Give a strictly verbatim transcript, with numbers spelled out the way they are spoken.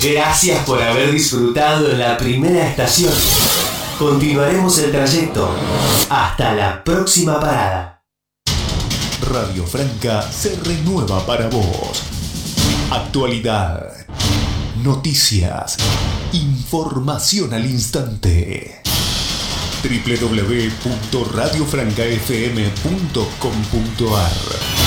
Gracias por haber disfrutado en la primera estación. Continuaremos el trayecto. Hasta la próxima parada. Radio Franca se renueva para vos. Actualidad, noticias, información al instante. doble u doble u doble u punto radio franca f m punto com punto a r